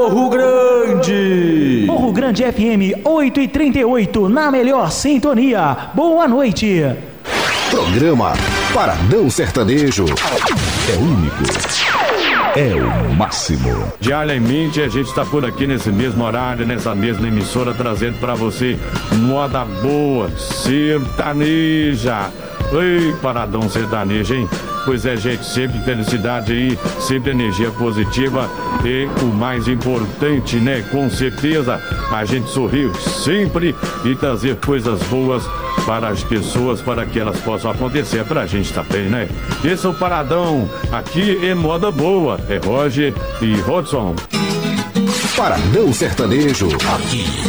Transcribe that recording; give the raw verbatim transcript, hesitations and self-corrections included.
Morro Grande! Morro Grande F M oito e trinta e oito, na melhor sintonia. Boa noite. Programa Paradão Sertanejo. É único. É o máximo. Diariamente a gente está por aqui nesse mesmo horário, nessa mesma emissora, trazendo para você moda boa, sertaneja. Ei, Paradão Sertanejo, hein? Pois é, gente, sempre felicidade aí, sempre energia positiva e o mais importante, né? Com certeza, a gente sorrir sempre e trazer coisas boas para as pessoas, para que elas possam acontecer pra gente também, né? Esse é o Paradão, aqui é moda boa, é Roger e Rodson. Paradão Sertanejo, aqui